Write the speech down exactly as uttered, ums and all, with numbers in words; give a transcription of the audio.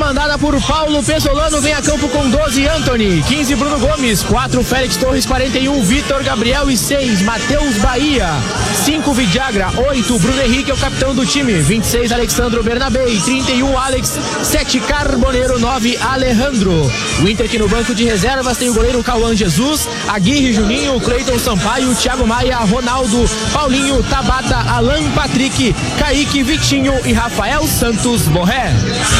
comandada por Paulo Pesolano, vem a campo com doze, Anthony. quinze, Bruno Gomes. quatro, Félix Torres. quarenta e um, Vitor Gabriel. E seis, Matheus Bahia. cinco, Vidagra. oito, Bruno Henrique é o capitão do time. vinte e seis, Alexandro Bernabé. trinta e um, Alex. sete, Carboneiro. nove, Alejandro. O Inter aqui no banco de reservas tem o goleiro Cauã Jesus, Aguirre, Juninho, Cleiton Sampaio, Thiago Maia, Ronaldo, Paulinho, Tabata, Alan Patrick, Kaique, Vitinho e Rafael Santos Borré.